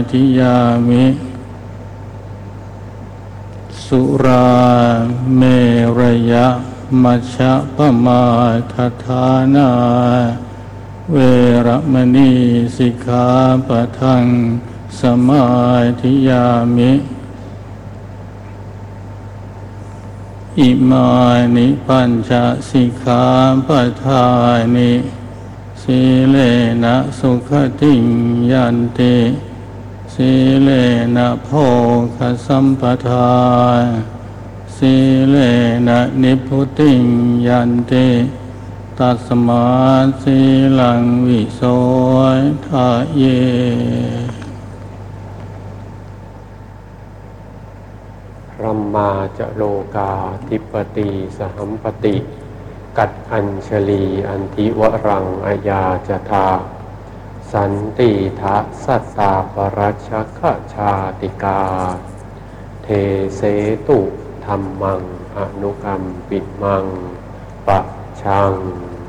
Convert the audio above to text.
ทิยามิสุราเมรยะมัชฌะปมาทฐานาเวรมณีสิกขาปะทังสมาธิยามิอิมานิปัญจสิกขาปะทานิสีเลนะสุขติงยันติสีเลนะโภคสัมปทาสีเลนะนิพพุติงยันติตัสมาสีลังวิโสทะเยรัมมาจะโลกาธิปติสหัมปติกัดอัญชลีอันทิวรังอายาจทาสันติทะสัตตาปรัชชคชาติกาเทเสตุธัมมังอนุกัมปิมังปะชัง